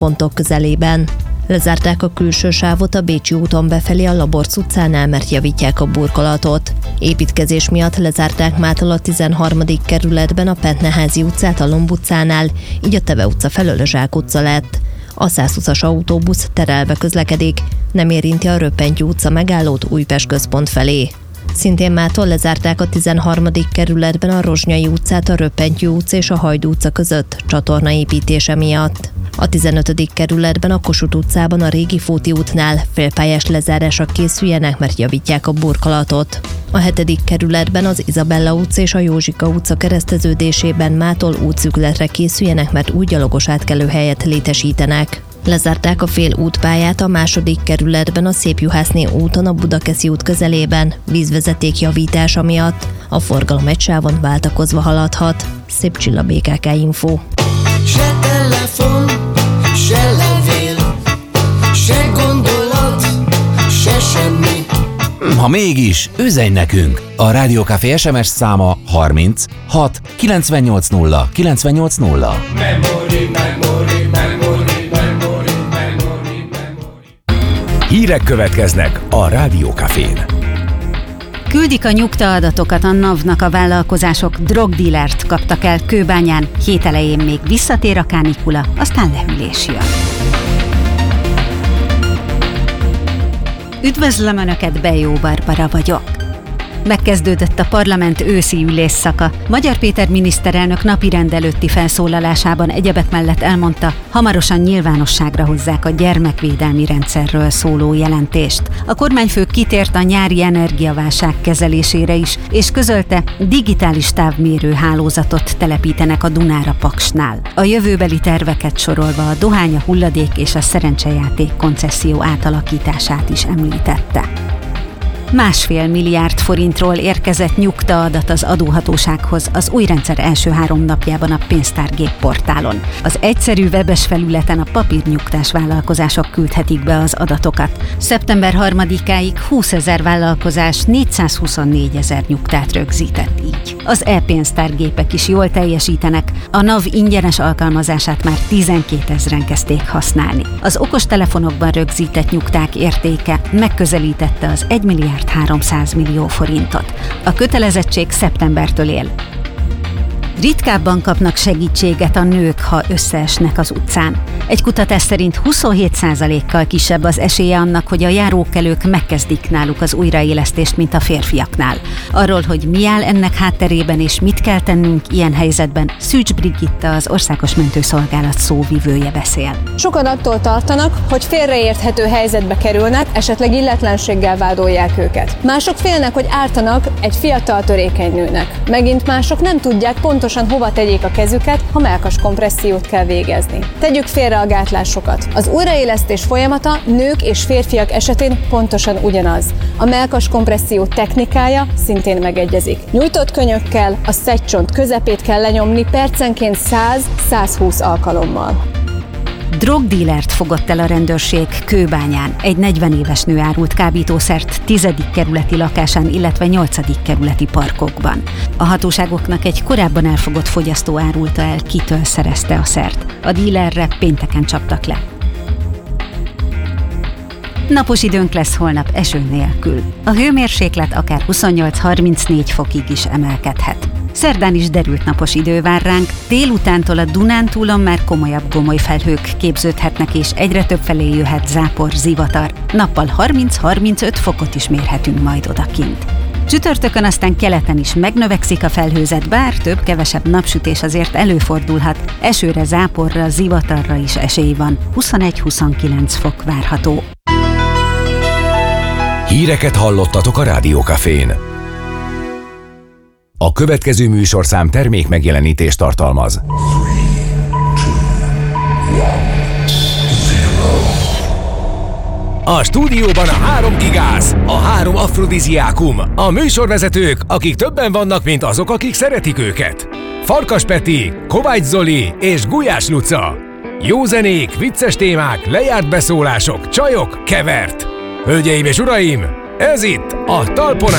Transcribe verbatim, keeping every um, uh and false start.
pontok közelében. Lezárták a külső sávot a Bécsi úton befelé a Laborc utcánál, mert javítják a burkolatot. Építkezés miatt lezárták mától a tizenharmadik kerületben a Pentneházi utcát a Lomb utcánál, így a Teve utca felől a Zsák utca lett. A százhúszas autóbusz terelve közlekedik, nem érinti a Röppentyű utca megállót Újpest központ felé. Szintén mától lezárták a tizenharmadik kerületben a Rozsnyai utcát a Röppentyű utca és a Hajdú utca között csatornaépítése miatt. A tizenötödik kerületben a Kossuth utcában a Régi Fóti útnál félpályás lezárásra készüljenek, mert javítják a burkolatot. A hetedik kerületben az Izabella utca és a Józsika utca kereszteződésében mától útszűkületre készüljenek, mert új gyalogos átkelőhelyet létesítenek. Lezárták a fél útpályát a második kerületben a Szépjuhászné úton a Budakeszi út közelében vízvezeték javítása miatt. A forgalom egy sávon váltakozva haladhat. Szép Csilla, bé ká ká Info. Se telefon, se levél, se gondolat, se semmi. Ha mégis, üzenj nekünk! A Rádió Café es em es száma harminc hat kilencvennyolc nulla kilencvennyolc nulla. Memory, memory, memory, memory, memory, memory. Hírek következnek a Rádió Cafén. Küldik a nyugtaadatokat a NAV-nak a vállalkozások, drogdílert kaptak el Kőbányán, hét elején még visszatér a kánikula, aztán lehűlés jön. Üdvözlöm Önöket, Bejó Barbara vagyok. Megkezdődött a parlament őszi ülésszaka. Magyar Péter miniszterelnök napirend előtti felszólalásában egyebek mellett elmondta, hamarosan nyilvánosságra hozzák a gyermekvédelmi rendszerről szóló jelentést. A kormányfő kitért a nyári energiaválság kezelésére is, és közölte, digitális távmérő hálózatot telepítenek a Dunára-Paksnál. A jövőbeli terveket sorolva a dohány, a hulladék és a szerencsejáték koncesszió átalakítását is említette. Másfél milliárd forintról érkezett nyugtaadat az adóhatósághoz az új rendszer első három napjában a pénztárgép portálon. Az egyszerű webes felületen a papírnyugtás vállalkozások küldhetik be az adatokat. szeptember harmadikáig húszezer vállalkozás négyszázhuszonnégy ezer nyugtát rögzített így. Az e-pénztárgépek is jól teljesítenek, a NAV ingyenes alkalmazását már tizenkétezren kezdték használni. Az okostelefonokban rögzített nyugták értéke megközelítette az egy milliárd háromszáz millió forintot. A kötelezettség szeptembertől él. Ritkábban kapnak segítséget a nők, ha összeesnek az utcán. Egy kutatás szerint huszonhét százalékkal kisebb az esélye annak, hogy a járókelők megkezdik náluk az újraélesztést, mint a férfiaknál. Arról, hogy mi áll ennek hátterében és mit kell tennünk ilyen helyzetben, Szűcs Brigitta, az Országos Mentőszolgálat szóvivője beszél. Sokan attól tartanak, hogy félreérthető helyzetbe kerülnek, esetleg illetlenséggel vádolják őket. Mások félnek, hogy ártanak egy fiatal törékeny nőnek. Megint mások nem tudják pontosan hova tegyék a kezüket, ha mellkas kompressziót kell végezni. Tegyük félre a gátlásokat. Az újraélesztés folyamata nők és férfiak esetén pontosan ugyanaz. A mellkas kompresszió technikája szintén megegyezik. Nyújtott könyökkel a szegycsont közepét kell lenyomni percenként száz-százhúsz alkalommal. Drogdílert fogott el a rendőrség Kőbányán. Egy negyven éves nő árult kábítószert tizedik kerületi lakásán, illetve nyolcadik kerületi parkokban. A hatóságoknak egy korábban elfogott fogyasztó árulta el, kitől szerezte a szert. A dílerre pénteken csaptak le. Napos időnk lesz holnap eső nélkül. A hőmérséklet akár huszonnyolc-harmincnégy fokig is emelkedhet. Szerdán is derült napos idő vár ránk, délutántól a Dunántúlon már komolyabb gomoly felhők képződhetnek, és egyre több felé jöhet zápor, zivatar. Nappal harminc-harmincöt fokot is mérhetünk majd odakint. Csütörtökön aztán keleten is megnövekszik a felhőzet, bár több-kevesebb napsütés azért előfordulhat. Esőre, záporra, zivatarra is esély van. huszonegy-huszonkilenc fok várható. Híreket hallottatok a Rádió Cafén. A következő műsorszám termék megjelenítést tartalmaz. A stúdióban a három gigász, a három afrodiziákum, a műsorvezetők, akik többen vannak, mint azok, akik szeretik őket. Farkas Peti, Kovács Zoli és Gulyás Luca. Jó zenék, vicces témák, lejárt beszólások, csajok, kevert. Hölgyeim és uraim, ez itt a Talpon